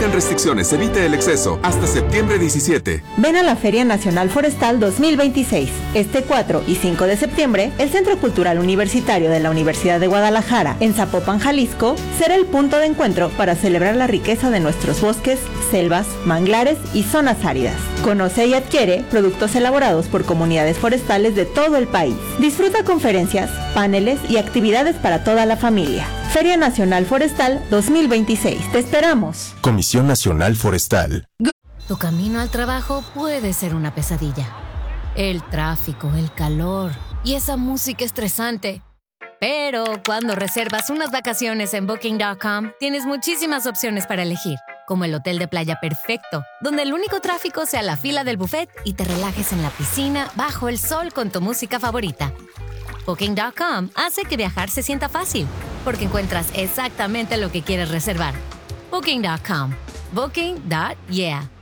Aplican restricciones, evite el exceso. Hasta septiembre 17. Ven a la Feria Nacional Forestal 2026. Este 4 y 5 de septiembre, el Centro Cultural Universitario de la Universidad de Guadalajara, en Zapopan, Jalisco, será el punto de encuentro para celebrar la riqueza de nuestros bosques, selvas, manglares y zonas áridas. Conoce y adquiere productos elaborados por comunidades forestales de todo el país. Disfruta conferencias, paneles y actividades para toda la familia. Feria Nacional Forestal 2026. Te esperamos. Comisión Nacional Forestal. Tu camino al trabajo puede ser una pesadilla. El tráfico, el calor y esa música estresante. Pero cuando reservas unas vacaciones en Booking.com, tienes muchísimas opciones para elegir, como el hotel de playa perfecto, donde el único tráfico sea la fila del buffet y te relajes en la piscina bajo el sol con tu música favorita. Booking.com hace que viajar se sienta fácil, porque encuentras exactamente lo que quieres reservar. Booking.com. Booking.yeah.